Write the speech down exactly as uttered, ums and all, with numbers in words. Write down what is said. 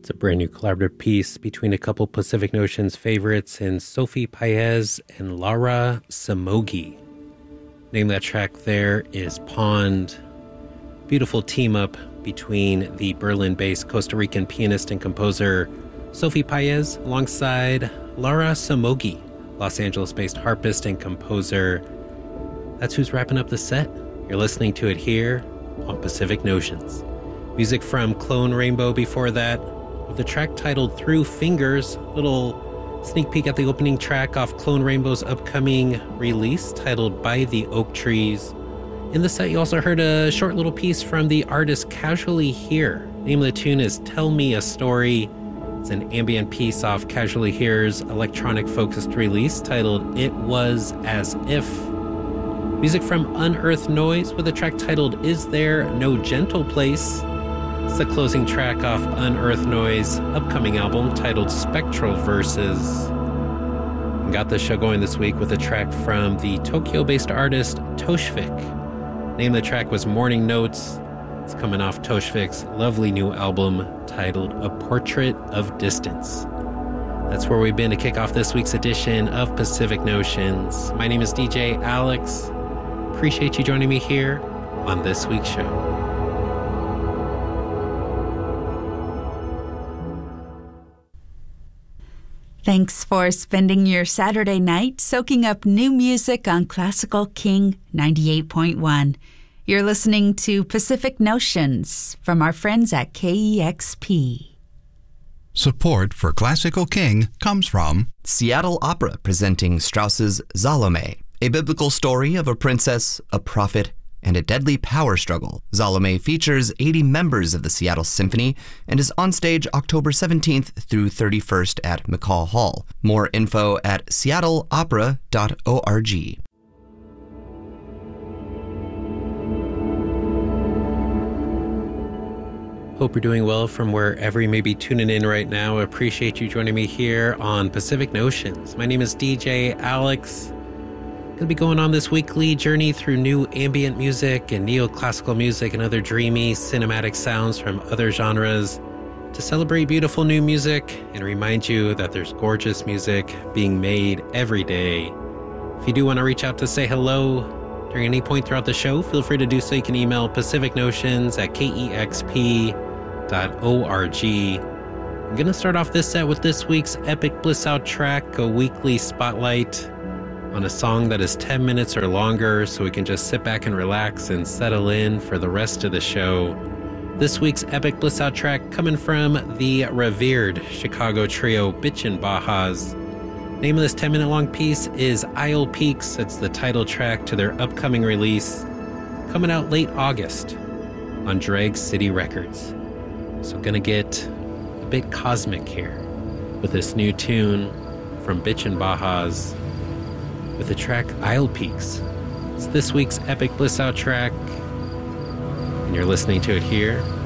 It's a brand new collaborative piece between a couple Pacific Notions favorites in Sophie Paez and Lara Samogi. Name of that track there is Pond. Beautiful team up between the Berlin-based Costa Rican pianist and composer Sophie Paez alongside Lara Samogi, Los Angeles-based harpist and composer. That's who's wrapping up the set. You're listening to it here on Pacific Notions. Music from Clone Rainbow before that, with the track titled Through Fingers. Little sneak peek at the opening track off Clone Rainbow's upcoming release titled By the Oak Trees. In the set, you also heard a short little piece from the artist Casually Here. Name of the tune is Tell Me a Story. It's an ambient piece off Casually Here's electronic-focused release titled It Was As If. Music from Unearthed Noise with a track titled Is There No Gentle Place? It's the closing track off Unearthed Noise upcoming album titled Spectral Verses. And got the show going this week with a track from the Tokyo-based artist Toshvik. Name of the track was Morning Notes. It's coming off Toshvik's lovely new album titled A Portrait of Distance. That's where we've been to kick off this week's edition of Pacific Notions. My name is D J Alex. Appreciate you joining me here on this week's show. Thanks for spending your Saturday night soaking up new music on Classical King ninety-eight point one. You're listening to Pacific Notions from our friends at K E X P. Support for Classical King comes from Seattle Opera presenting Strauss's Salome, a biblical story of a princess, a prophet, and a deadly power struggle. Salome features eighty members of the Seattle Symphony and is on stage October seventeenth through thirty-first at McCall Hall. More info at seattle opera dot org. Hope you're doing well from wherever you may be tuning in right now. I appreciate you joining me here on Pacific Notions. My name is D J Alex. Going to be going on this weekly journey through new ambient music and neoclassical music and other dreamy cinematic sounds from other genres to celebrate beautiful new music and remind you that there's gorgeous music being made every day. If you do want to reach out to say hello during any point throughout the show, feel free to do so. You can email pacific notions at k e x p dot org. I'm going to start off this set with this week's Epic Bliss Out track, a weekly spotlight on a song that is ten minutes or longer, so we can just sit back and relax and settle in for the rest of the show. This week's Epic Bliss Out track coming from the revered Chicago trio Bitchin' Bajas. Name of this ten minute long piece is Isle Peaks. It's the title track to their upcoming release, coming out late August on Drag City Records. So gonna get a bit cosmic here with this new tune from Bitchin' Bajas with the track Isle Peaks. It's this week's Epic Bliss Out track, and you're listening to it here